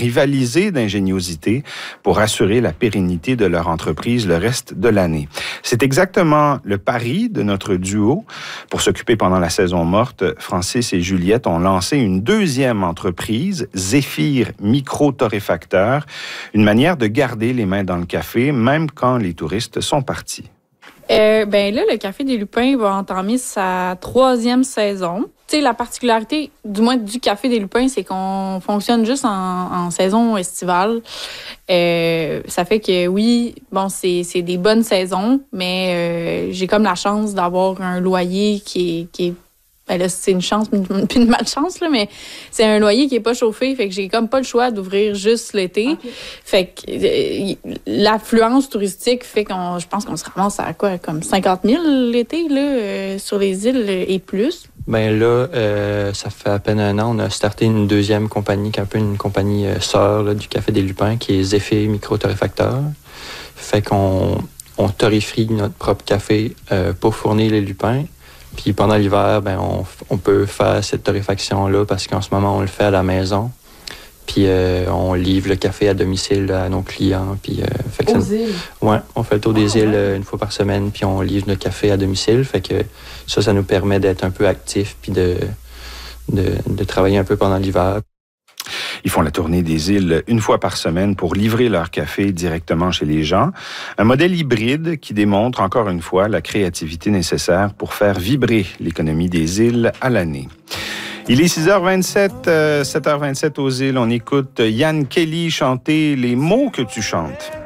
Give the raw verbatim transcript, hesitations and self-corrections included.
rivaliser d'ingéniosité pour assurer la pérennité de leur entreprise le reste de l'année. C'est exactement le pari de notre duo. Pour s'occuper pendant la saison morte, Francis et Juliette ont lancé une deuxième entreprise, Zéphyr Micro-Torréfacteur, une manière de garder les mains dans le café, même quand les touristes sont partis. Euh, ben là, le Café des Lupins va entamer sa troisième saison. Tu sais, la particularité, du moins du Café des Lupins, c'est qu'on fonctionne juste en, en saison estivale. Euh, ça fait que oui, bon, c'est, c'est des bonnes saisons, mais euh, j'ai comme la chance d'avoir un loyer qui est, qui est ben là, c'est une chance puis une malchance, là, mais c'est un loyer qui est pas chauffé, fait que j'ai comme pas le choix d'ouvrir juste l'été. Okay. Fait que euh, l'affluence touristique fait qu'on, je pense qu'on se ramasse à quoi, comme cinquante mille l'été, là, euh, sur les îles et plus. Ben là, euh, ça fait à peine un an, on a starté une deuxième compagnie, qui est un peu une compagnie euh, sœur là, du Café des Lupins, qui est Zéphyr Micro-Torréfacteur. Fait qu'on on torréfie notre propre café euh, pour fournir les lupins. Puis pendant l'hiver, ben on, on peut faire cette torréfaction-là parce qu'en ce moment, on le fait à la maison. Puis euh, on livre le café à domicile à nos clients. Puis, euh, fait que Aux ça, îles? Ouais, on fait le tour des oh, îles ouais. euh, une fois par semaine, puis on livre notre café à domicile. Fait que ça, ça nous permet d'être un peu actifs puis de, de, de travailler un peu pendant l'hiver. Ils font la tournée des îles une fois par semaine pour livrer leur café directement chez les gens. Un modèle hybride qui démontre encore une fois la créativité nécessaire pour faire vibrer l'économie des îles à l'année. Il est six heures vingt-sept, euh, sept heures vingt-sept aux îles. On écoute Yann Kelly chanter les mots que tu chantes.